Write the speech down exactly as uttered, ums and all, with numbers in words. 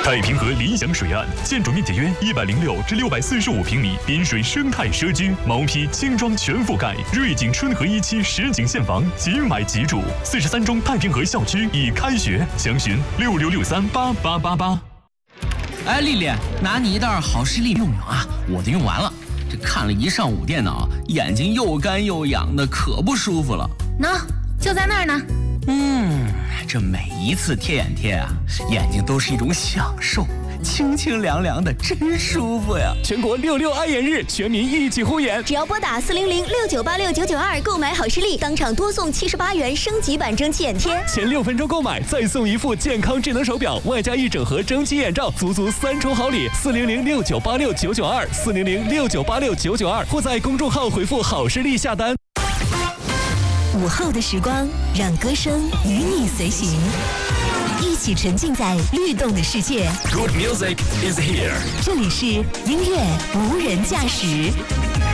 太平河理想水岸，建筑面积约一百零六至六百四十五平米，滨水生态社区，毛坯轻装全覆盖，瑞景春和一期实景现房，即买即住。四十三中太平河校区已开学，详询六六六三八八八八。 哎，丽丽，拿你一袋好视力用用啊，我的用完了。这看了一上午电脑，眼睛又干又痒的，可不舒服了。 喏，就在那儿呢。 嗯，这每一次贴眼贴啊，眼睛都是一种享受，清清凉凉的，真舒服呀！ 全国六六爱眼日，全民一起护眼。 只要拨打四零零六九八六九九二购买好视力，当场多送七十八元升级版蒸汽眼贴， 前六分钟购买再送一副健康智能手表，外加一整盒蒸汽眼罩，足足三重好礼。四零零六九八六九九二，四零零六九八六九九二，或在公众号回复好视力下单。 午后的时光，让歌声与你随行，一起沉浸在律动的世界。 Good music is here。 这里是音乐无人驾驶。